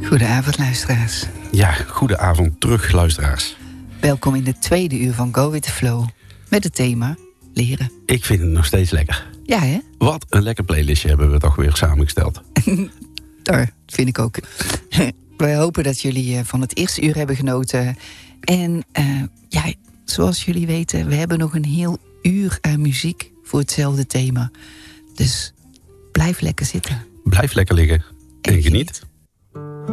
Goedenavond, luisteraars. Ja, goedenavond terug, luisteraars. Welkom in de tweede uur van Go With The Flow. Met het thema leren. Ik vind het nog steeds lekker. Ja, hè? Wat een lekker playlistje hebben we toch weer samengesteld. Daar vind ik ook. Wij hopen dat jullie van het eerste uur hebben genoten. En zoals jullie weten, we hebben nog een heel uur aan muziek voor hetzelfde thema. Dus blijf lekker zitten. Blijf lekker liggen en geniet.